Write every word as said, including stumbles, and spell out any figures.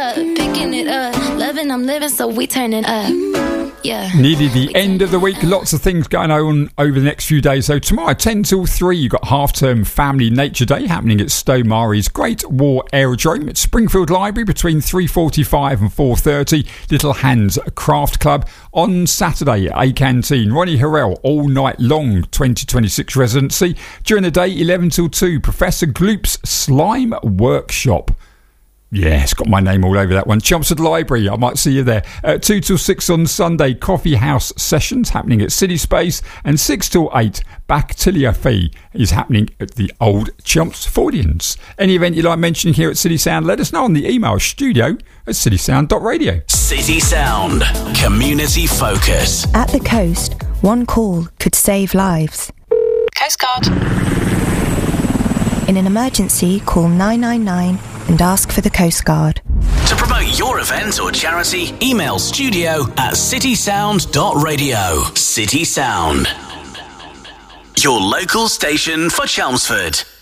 Picking it up, loving, I'm living, so we turning up. Yeah. Nearly the end of the week. Lots of things going on over the next few days. So tomorrow, ten till three, you've got half-term Family Nature Day happening at Stowe Marie's Great War Aerodrome at Springfield Library between three forty-five and four thirty. Little Hands Craft Club on Saturday at A Canteen. Ronnie Harrell, all night long, twenty twenty-six residency. During the day, eleven till two, Professor Gloop's Slime Workshop. Yeah, it's got my name all over that one. Chelmsford Library, I might see you there. Uh, two till six on Sunday, Coffee House Sessions happening at City Space. And six till eight, Bacteria Fee is happening at the Old Chelmsfordians. Any event you like mentioning here at City Sound, let us know on the email studio at citysound dot radio. City Sound, community focus. At the coast, one call could save lives. Coast Guard. In an emergency, call nine nine nine and ask for the Coast Guard. To promote your event or charity, email studio at citysound dot radio. City Sound, your local station for Chelmsford.